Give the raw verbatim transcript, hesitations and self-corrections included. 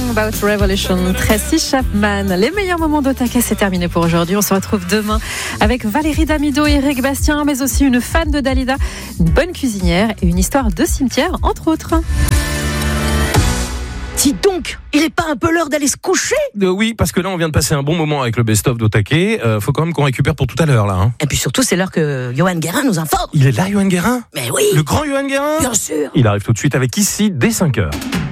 About Revolution, Tracy Chapman. Les meilleurs moments d'Otaka, c'est terminé pour aujourd'hui. On se retrouve demain avec Valérie Damido et Eric Bastien, mais aussi une fan de Dalida, une bonne cuisinière et une histoire de cimetière, entre autres. Dis donc, il est pas un peu l'heure d'aller se coucher ? euh, Oui, parce que là, on vient de passer un bon moment avec le best-of d'Otaka. Euh, faut quand même qu'on récupère pour tout à l'heure, là. Hein. Et puis surtout, c'est l'heure que Johan Guérin nous informe. Il est là, Johan Guérin ? Mais oui. Le grand Johan Guérin ? Bien sûr. Il arrive tout de suite avec Ici, dès cinq heures.